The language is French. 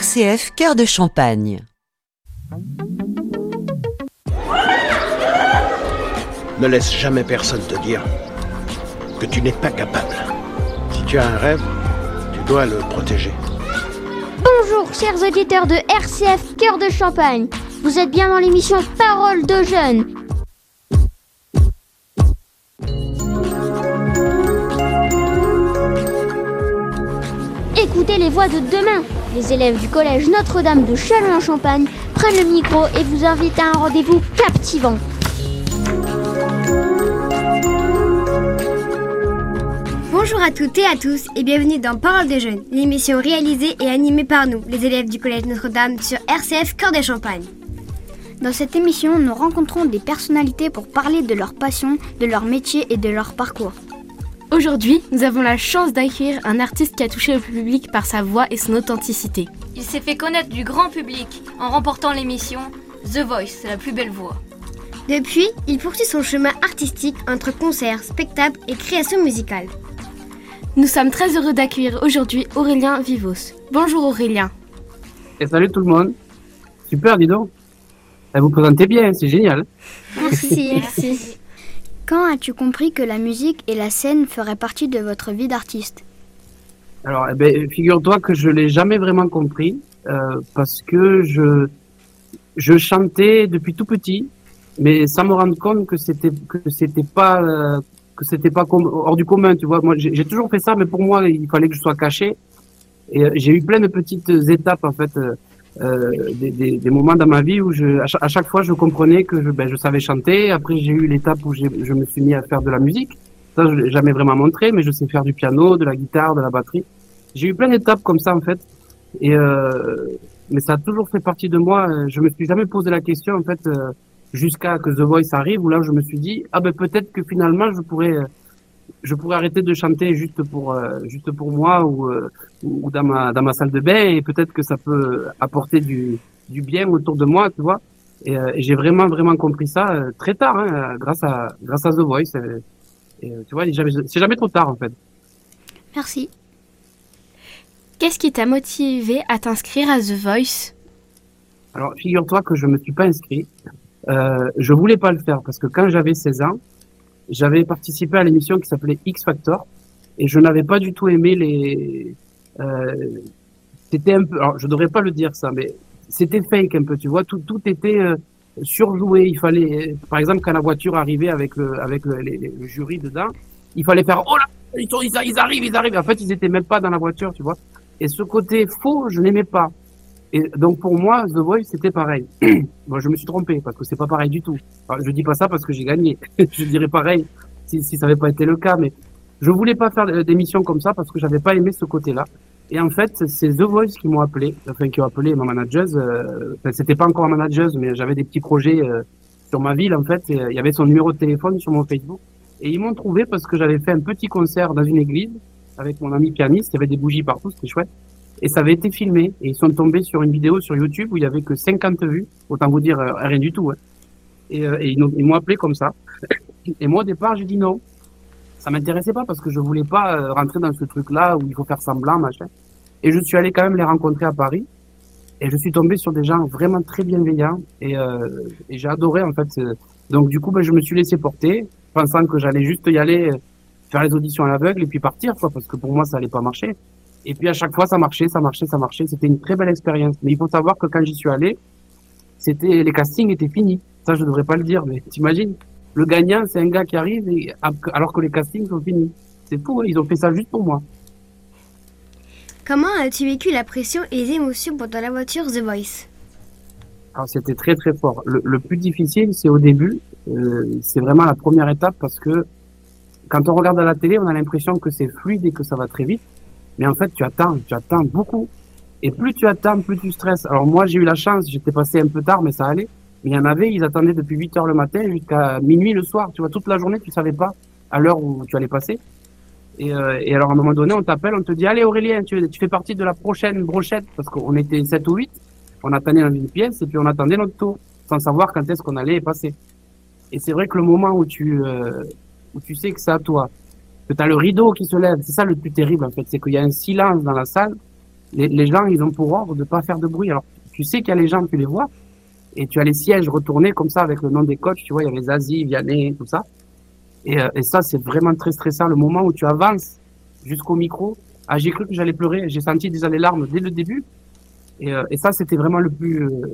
RCF Cœur de Champagne. Ne laisse jamais personne te dire que tu n'es pas capable. Si tu as un rêve, tu dois le protéger. Bonjour chers auditeurs de RCF Cœur de Champagne. Vous êtes bien dans l'émission Parole de jeunes. Écoutez les voix de demain. Les élèves du collège Notre-Dame de Châlons-en-Champagne prennent le micro et vous invitent à un rendez-vous captivant. Bonjour à toutes et à tous et bienvenue dans Parole de jeunes, l'émission réalisée et animée par nous, les élèves du collège Notre-Dame sur RCF Cœur de Champagne. Dans cette émission, nous rencontrons des personnalités pour parler de leur passion, de leur métier et de leur parcours. Aujourd'hui, nous avons la chance d'accueillir un artiste qui a touché le public par sa voix et son authenticité. Il s'est fait connaître du grand public en remportant l'émission The Voice, la plus belle voix. Depuis, il poursuit son chemin artistique entre concerts, spectacles et création musicale. Nous sommes très heureux d'accueillir aujourd'hui Aurélien Vivos. Bonjour Aurélien. Et salut tout le monde. Super, dis donc. Vous présentez bien, c'est génial. Merci. Quand as-tu compris que la musique et la scène feraient partie de votre vie d'artiste ? Alors, figure-toi que je l'ai jamais vraiment compris parce que je chantais depuis tout petit, mais sans me rendre compte que c'était pas hors du commun, tu vois. Moi, j'ai toujours fait ça, mais pour moi, il fallait que je sois caché. Et j'ai eu plein de petites étapes en fait. Des moments dans ma vie où à chaque fois je comprenais que je savais chanter. Après j'ai eu l'étape où je me suis mis à faire de la musique. Ça je l'ai jamais vraiment montré, mais je sais faire du piano, de la guitare, de la batterie. J'ai eu plein d'étapes comme ça en fait. Et mais ça a toujours fait partie de moi. Je me suis jamais posé la question en fait jusqu'à que The Voice arrive où là je me suis dit peut-être que finalement je pourrais arrêter de chanter juste pour moi ou dans ma salle de bain et peut-être que ça peut apporter du bien autour de moi, tu vois. Et j'ai vraiment compris ça très tard, grâce à The Voice. Et tu vois, c'est jamais trop tard en fait. Merci. Qu'est-ce qui t'a motivé à t'inscrire à The Voice ? Alors, figure-toi que je me suis pas inscrit. Je voulais pas le faire parce que quand j'avais 16 ans, j'avais participé à l'émission qui s'appelait X Factor et je n'avais pas du tout aimé c'était un peu, alors je devrais pas le dire ça, mais c'était fake un peu, tu vois, tout était surjoué. Il fallait, par exemple, quand la voiture arrivait avec le jury dedans, il fallait faire oh là, ils arrivent. En fait, ils étaient même pas dans la voiture, tu vois. Et ce côté faux, je n'aimais pas. Et donc pour moi, The Voice c'était pareil. Moi, je me suis trompé parce que c'est pas pareil du tout. Alors, je dis pas ça parce que j'ai gagné. Je dirais pareil si ça avait pas été le cas. Mais je voulais pas faire d'émission comme ça parce que j'avais pas aimé ce côté-là. Et en fait, c'est The Voice qui m'ont appelé, qui ont appelé ma manageuse. C'était pas encore ma manageuse, mais j'avais des petits projets sur ma ville en fait. Et, il y avait son numéro de téléphone sur mon Facebook. Et ils m'ont trouvé parce que j'avais fait un petit concert dans une église avec mon ami pianiste. Il y avait des bougies partout, c'était chouette. Et ça avait été filmé, et ils sont tombés sur une vidéo sur YouTube où il y avait que 50 vues, autant vous dire rien du tout. Hein. Et ils m'ont appelé comme ça. Et moi au départ j'ai dit non, ça m'intéressait pas parce que je voulais pas rentrer dans ce truc-là où il faut faire semblant, machin. Et je suis allé quand même les rencontrer à Paris, et je suis tombé sur des gens vraiment très bienveillants, et j'ai adoré en fait. Donc du coup je me suis laissé porter, pensant que j'allais juste y aller, faire les auditions à l'aveugle et puis partir, quoi, parce que pour moi ça allait pas marcher. Et puis à chaque fois, ça marchait. C'était une très belle expérience. Mais il faut savoir que quand j'y suis allé, les castings étaient finis. Ça, je devrais pas le dire, mais t'imagines, le gagnant, c'est un gars qui arrive alors que les castings sont finis. C'est fou, hein, ils ont fait ça juste pour moi. Comment as-tu vécu la pression et les émotions pendant la voiture The Voice ? Alors c'était très très fort. Le plus difficile, c'est au début. C'est vraiment la première étape parce que quand on regarde à la télé, on a l'impression que c'est fluide et que ça va très vite. Mais en fait, tu attends beaucoup. Et plus tu attends, plus tu stresses. Alors moi, j'ai eu la chance, j'étais passé un peu tard, mais ça allait. Mais il y en avait, ils attendaient depuis 8 heures le matin jusqu'à minuit le soir. Tu vois, toute la journée, tu savais pas à l'heure où tu allais passer. Et alors, à un moment donné, on t'appelle, on te dit, allez Aurélien, tu fais partie de la prochaine brochette. Parce qu'on était 7 ou 8. On attendait dans une pièce et puis on attendait notre tour. Sans savoir quand est-ce qu'on allait passer. Et c'est vrai que le moment où tu sais que c'est à toi, que t'as le rideau qui se lève, c'est ça le plus terrible en fait, c'est qu'il y a un silence dans la salle les gens, ils ont pour ordre de pas faire de bruit. Alors, tu sais qu'il y a les gens, tu les vois, et tu as les sièges retournés comme ça avec le nom des coachs, tu vois, il y avait Zazie, Vianney, tout ça. Et ça, c'est vraiment très stressant. Le moment où tu avances jusqu'au micro, j'ai cru que j'allais pleurer, j'ai senti déjà les larmes dès le début. Et ça, c'était vraiment